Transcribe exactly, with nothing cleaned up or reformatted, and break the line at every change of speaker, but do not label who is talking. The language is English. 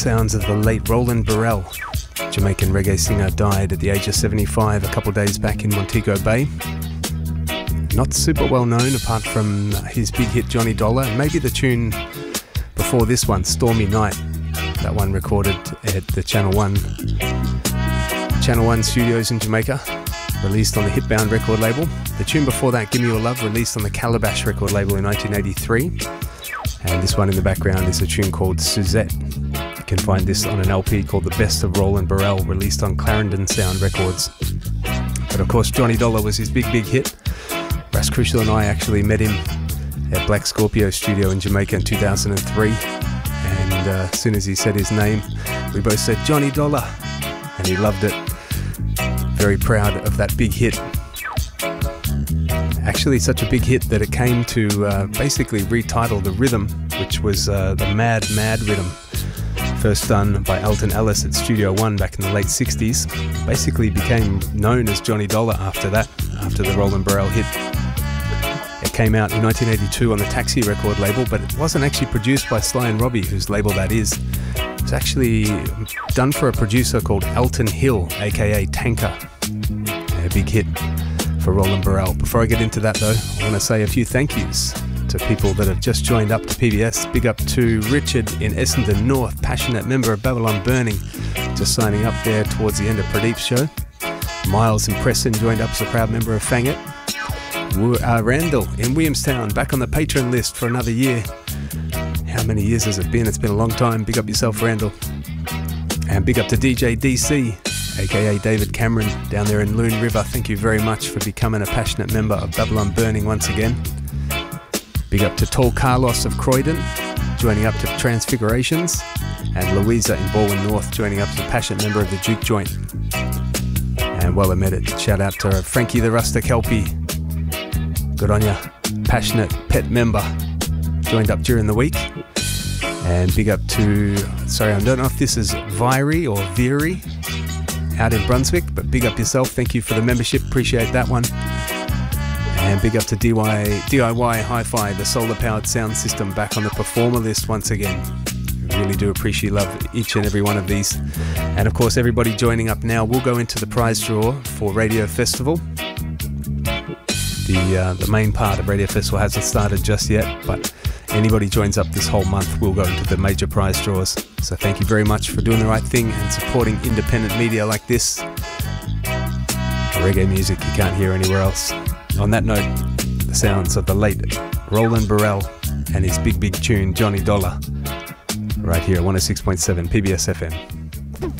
sounds of the late Roland Burrell. Jamaican reggae singer died at the age of seventy-five a couple days back in Montego Bay. Not super well known apart from his big hit Johnny Dollar, and maybe the tune before this one, Stormy Night. That one recorded at the Channel One Channel One studios in Jamaica, released on the Hitbound record label. The tune before that, Gimme Your Love, released on the Calabash record label in nineteen eighty-three. And this one in the background is a tune called Suzette. You can find this on an L P called The Best of Roland Burrell, released on Clarendon Sound Records. But of course, Johnny Dollar was his big, big hit. Ras Crucial and I actually met him at Black Scorpio Studio in Jamaica in two thousand three. And uh, as soon as he said his name, we both said Johnny Dollar. And he loved it. Very proud of that big hit. Actually such a big hit that it came to uh, basically retitle the rhythm, which was uh, the Mad Mad Rhythm, first done by Alton Ellis at Studio One back in the late sixties. Basically became known as Johnny Dollar after that, after the Roland Burrell hit. It came out in nineteen eighty-two on the Taxi record label, but it wasn't actually produced by Sly and Robbie, whose label that is. It was actually done for a producer called Elton Hill, aka Tanker. A big hit for Roland Burrell. Before I get into that though, I want to say a few thank yous to people that have just joined up to P B S. Big up to Richard in Essendon North, passionate member of Babylon Burning, just signing up there towards the end of Pradeep's show. Miles in Preston joined up as a proud member of Fang It. Uh, Randall in Williamstown, back on the patron list for another year. How many years has it been? It's been a long time. Big up yourself, Randall. And big up to D J D C, aka David Cameron, down there in Loon River. Thank you very much for becoming a passionate member of Babylon Burning once again. Big up to Tall Carlos of Croydon, joining up to Transfigurations, and Louisa in Baldwin North, joining up as a passionate member of the Juke Joint. And well, I met it. Shout out to Frankie the Rasta Kelpie. Good on ya. Passionate pet member, joined up during the week. And big up to, sorry, I don't know if this is Viry or Veery out in Brunswick, but big up yourself. Thank you for the membership. Appreciate that one. And big up to D Y, D I Y Hi-Fi, the solar-powered sound system, back on the performer list once again. Really do appreciate love each and every one of these. And of course, everybody joining up now, we'll go into the prize draw for Radio Festival. The, uh, the main part of Radio Festival hasn't started just yet, but anybody joins up this whole month, we'll go into the major prize draws. So thank you very much for doing the right thing and supporting independent media like this. Reggae music you can't hear anywhere else. On that note, the sounds of the late Roland Burrell and his big, big tune, Johnny Dollar, right here at one oh six point seven P B S F M.